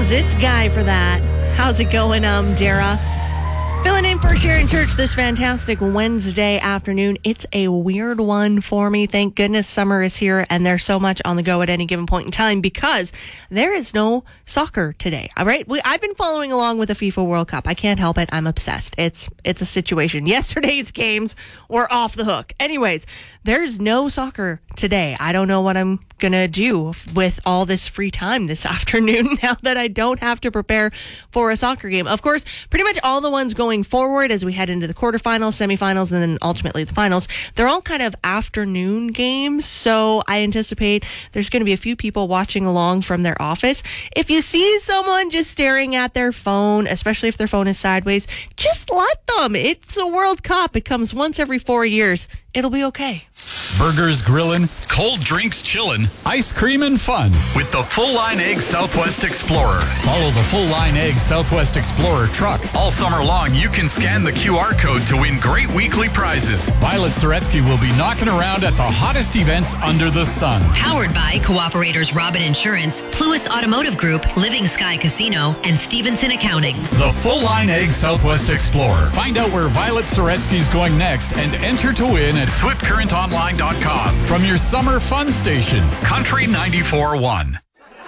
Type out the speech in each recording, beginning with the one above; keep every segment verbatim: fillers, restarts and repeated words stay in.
Sounds. It's Guy for that. How's it going, um, Dara? Filling in for Sharon Church this fantastic Wednesday afternoon. It's a weird one for me. Thank goodness summer is here and there's so much on the go at any given point in time because there is no soccer today. All right. We, I've been following along with the FIFA World Cup. I can't help it. I'm obsessed. It's, it's a situation. Yesterday's games were off the hook. Anyways, there's no soccer today. I don't know what I'm going to do with all this free time this afternoon now that I don't have to prepare for a soccer game. Of course, pretty much all the ones going forward as we head into the quarterfinals, semifinals, and then ultimately the finals, they're all kind of afternoon games. So I anticipate there's going to be a few people watching along from their office. If you see someone just staring at their phone, especially if their phone is sideways, just let them. It's a World Cup. It comes once every four years. It'll be okay. Burgers grillin', cold drinks chillin', ice cream and fun with the Full Line Egg Southwest Explorer. Follow the Full Line Egg Southwest Explorer truck. All summer long, you can scan the Q R code to win great weekly prizes. Violet Soretsky will be knocking around at the hottest events under the sun. Powered by Cooperators Robin Insurance, Pluis Automotive Group, Living Sky Casino, and Stevenson Accounting. The Full Line Egg Southwest Explorer. Find out where Violet Soretsky's going next and enter to win at swift current online dot com. From your summer fun station, Country ninety-four point one.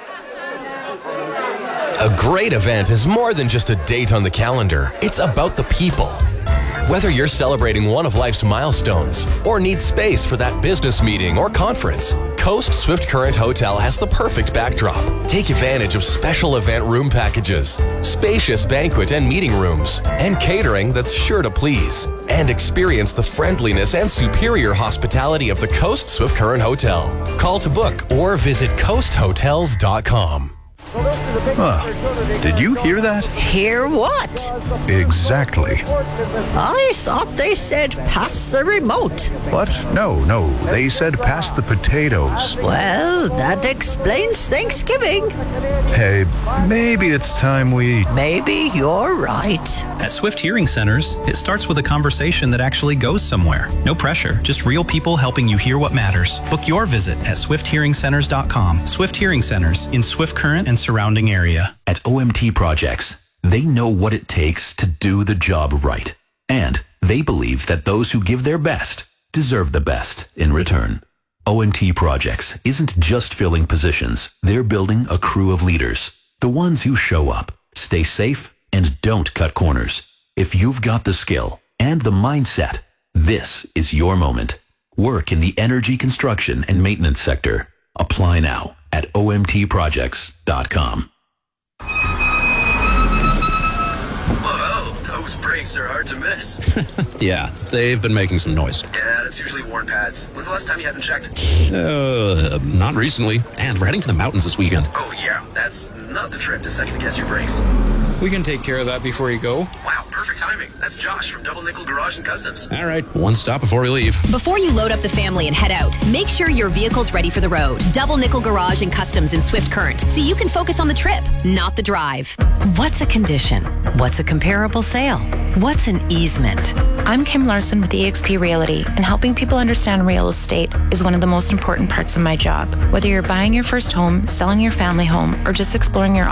A great event is more than just a date on the calendar. It's about the people. Whether you're celebrating one of life's milestones or need space for that business meeting or conference, Coast Swift Current Hotel has the perfect backdrop. Take advantage of special event room packages, spacious banquet and meeting rooms, and catering that's sure to please. And experience the friendliness and superior hospitality of the Coast Swift Current Hotel. Call to book or visit coast hotels dot com. Huh. Did you hear that? Hear what? Exactly. I thought they said pass the remote. What? No, no. They said pass the potatoes. Well, that explains Thanksgiving. Hey, maybe it's time we... Maybe you're right. At Swift Hearing Centers, it starts with a conversation that actually goes somewhere. No pressure, just real people helping you hear what matters. Book your visit at swift hearing centers dot com. Swift Hearing Centers in Swift Current and surrounding area. At O M T Projects, they know what it takes to do the job right. And they believe that those who give their best deserve the best in return. O M T Projects isn't just filling positions. They're building a crew of leaders. The ones who show up, stay safe, and don't cut corners. If you've got the skill and the mindset, this is your moment. Work in the energy construction and maintenance sector. Apply now at O M T projects dot com. Whoa, those brakes are hard to miss. Yeah, they've been making some noise. Yeah, that's usually worn pads. When's the last time you had them checked? Uh, not recently. And we're heading to the mountains this weekend. Oh yeah, that's not the trip to second guess your brakes. We can take care of that before you go. Wow, perfect timing. That's Josh from Double Nickel Garage and Customs. All right, one stop before we leave. Before you load up the family and head out, make sure your vehicle's ready for the road. Double Nickel Garage and Customs in Swift Current, so you can focus on the trip, not the drive. What's a condition? What's a comparable sale? What's an easement? I'm Kim Larson with E X P Realty, and helping people understand real estate is one of the most important parts of my job. Whether you're buying your first home, selling your family home, or just exploring your